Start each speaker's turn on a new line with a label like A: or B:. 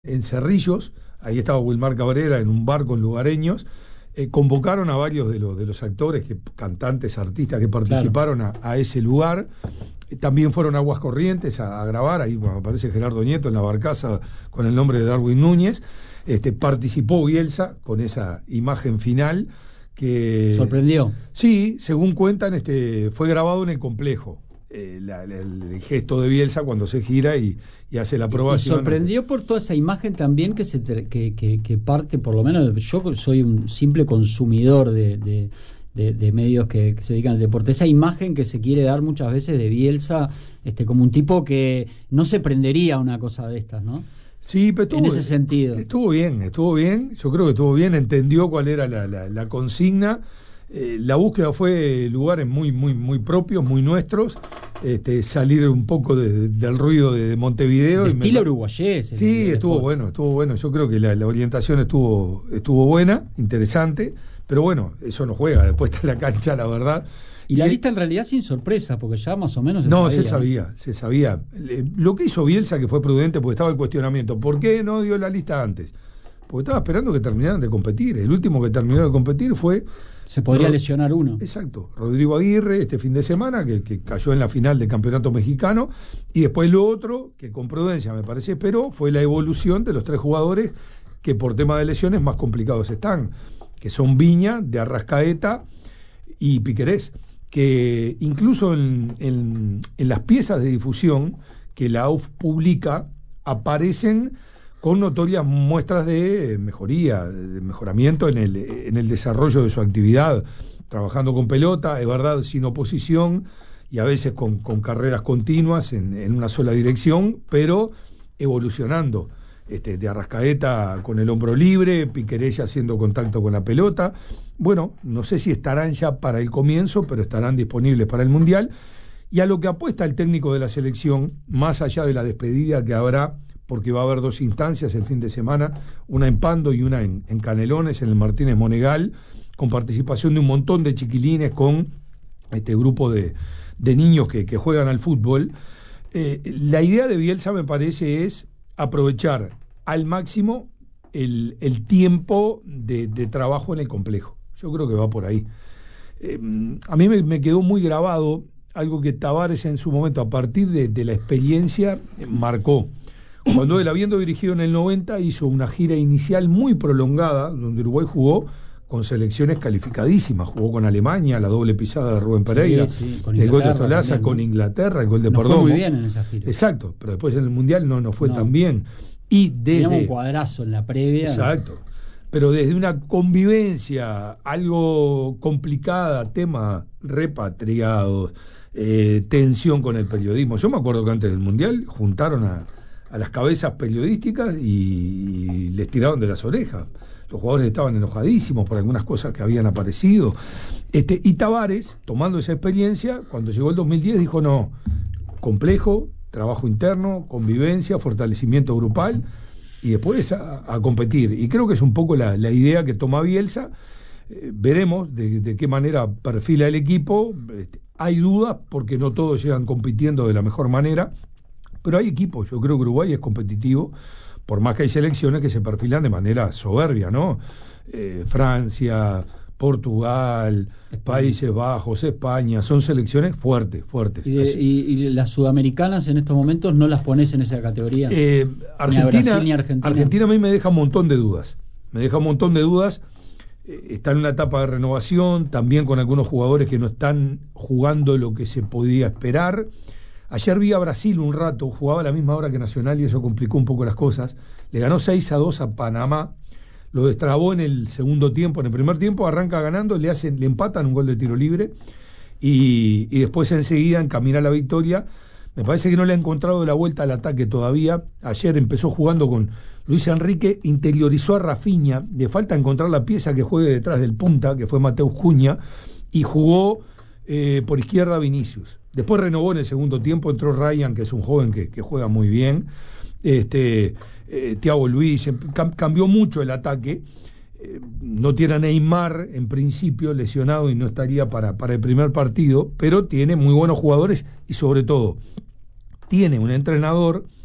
A: en Cerrillos, ahí estaba Wilmar Cabrera en un bar con lugareños, convocaron a varios de los actores, cantantes, artistas que participaron a ese lugar. También fueron a Aguas Corrientes a grabar, ahí aparece Gerardo Nieto en la barcaza con el nombre de Darwin Núñez. Participó Bielsa con esa imagen final que...
B: ¿Sorprendió?
A: Sí, según cuentan, fue grabado en el complejo. El gesto de Bielsa cuando se gira y hace la aprobación.
B: Y sorprendió por toda esa imagen también que parte, por lo menos yo soy un simple consumidor de medios que se dedican al deporte, esa imagen que se quiere dar muchas veces de Bielsa como un tipo que no se prendería a una cosa de estas, ¿no?
A: Sí, pero
B: en ese sentido.
A: Estuvo bien, yo creo que estuvo bien, entendió cuál era la consigna. La búsqueda fue lugares muy propios, muy nuestros, salir un poco del ruido de Montevideo.
B: Estilo uruguayés.
A: Sí, estuvo bueno. Yo creo que la orientación estuvo buena, interesante, pero bueno, eso no juega, después está la cancha, la verdad.
B: Y la lista en realidad sin sorpresa, porque ya más o menos
A: se sabía. Lo que hizo Bielsa, que fue prudente, porque estaba el cuestionamiento, ¿por qué no dio la lista antes? Porque estaba esperando que terminaran de competir. El último que terminó de competir fue...
B: Se podría lesionar uno.
A: Exacto. Rodrigo Aguirre, este fin de semana, que cayó en la final del Campeonato Mexicano. Y después lo otro, que con prudencia me parece esperó, fue la evolución de los tres jugadores que por tema de lesiones más complicados están, que son Viña, de Arrascaeta y Piquerés, que incluso en las piezas de difusión que la AUF publica aparecen con notorias muestras de mejoría, de mejoramiento en el desarrollo de su actividad, trabajando con pelota, es verdad, sin oposición y a veces con carreras continuas en una sola dirección, pero evolucionando. De Arrascaeta con el hombro libre, Piquerés haciendo contacto con la pelota. Bueno, no sé si estarán ya para el comienzo, pero estarán disponibles para el Mundial. Y a lo que apuesta el técnico de la selección, más allá de la despedida que habrá, porque va a haber dos instancias el fin de semana, una en Pando y una en Canelones, en el Martínez Monegal, con participación de un montón de chiquilines, con este grupo de niños que juegan al fútbol. La idea de Bielsa, me parece, es aprovechar al máximo el tiempo de trabajo en el complejo. Yo creo que va por ahí. A mí me quedó muy grabado algo que Tavares en su momento, a partir de la experiencia, marcó. Cuando él, habiendo dirigido en el 90, hizo una gira inicial muy prolongada, donde Uruguay jugó con selecciones calificadísimas, jugó con Alemania, la doble pisada de Rubén Pereira, el gol de Stolaza, con Inglaterra, el gol de Perdomo.
B: Fue muy bien en esa gira.
A: Exacto, pero después en el Mundial no fue tan bien. Y
B: teníamos un cuadrazo en la previa.
A: Exacto. Pero desde una convivencia algo complicada, tema repatriados, tensión con el periodismo. Yo me acuerdo que antes del Mundial juntaron a las cabezas periodísticas y les tiraron de las orejas. Los jugadores estaban enojadísimos por algunas cosas que habían aparecido. Y Tavares, tomando esa experiencia, cuando llegó el 2010, dijo: no, complejo, trabajo interno, convivencia, fortalecimiento grupal, y después a competir. Y creo que es un poco la idea que toma Bielsa. Veremos de qué manera perfila el equipo. Hay dudas porque no todos llegan compitiendo de la mejor manera, pero hay equipos. Yo creo que Uruguay es competitivo, por más que hay selecciones que se perfilan de manera soberbia, ¿no? Francia, Portugal, Países Bajos, España, son selecciones fuertes.
B: ¿Y las sudamericanas en estos momentos no las pones en esa categoría?
A: Argentina,
B: ni Brasil, ni Argentina.
A: Argentina a mí me deja un montón de dudas. Está en una etapa de renovación, también con algunos jugadores que no están jugando lo que se podía esperar. Ayer vi a Brasil un rato, jugaba a la misma hora que Nacional y eso complicó un poco las cosas. Le ganó 6-2 a Panamá, lo destrabó en el segundo tiempo. En el primer tiempo arranca ganando, le empatan un gol de tiro libre y después enseguida encamina la victoria. Me parece que no le ha encontrado la vuelta al ataque todavía. Ayer empezó jugando con Luis Enrique, interiorizó a Rafinha, le falta encontrar la pieza que juegue detrás del punta, que fue Mateus Cunha, y jugó por izquierda Vinicius. Después renovó en el segundo tiempo, entró Ryan, que es un joven que juega muy bien. Thiago Luis, cambió mucho el ataque. No tiene a Neymar en principio lesionado y no estaría para el primer partido, pero tiene muy buenos jugadores y sobre todo tiene un entrenador